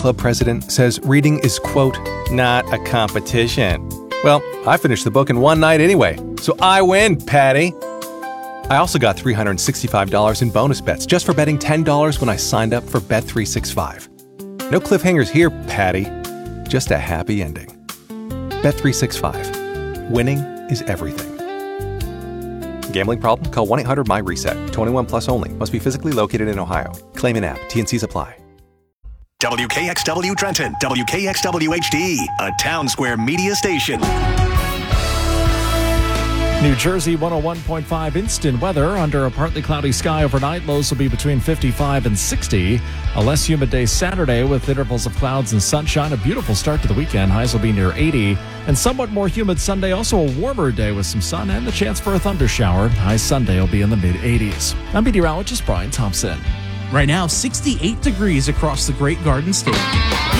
club president says reading is, quote, not a competition. Well, I finished the book in one night anyway, so I win, Patty. I also got $365 in bonus bets just for betting $10 when I signed up for Bet365. No cliffhangers here, Patty. Just a happy ending. Bet365. Winning is everything. Gambling problem? Call 1-800-MY-RESET. 21 plus only. Must be physically located in Ohio. Claim in app. T&Cs apply. WKXW Trenton, WKXW HD, a Town Square media station. New Jersey 101.5 instant weather. Under a partly cloudy sky overnight, lows will be between 55 and 60. A less humid day Saturday with intervals of clouds and sunshine. A beautiful start to the weekend. Highs will be near 80. And somewhat more humid Sunday. Also a warmer day with some sun and the chance for a thunder shower. High Sunday will be in the mid-80s. I'm meteorologist Brian Thompson. Right now, 68 degrees across the Great Garden State.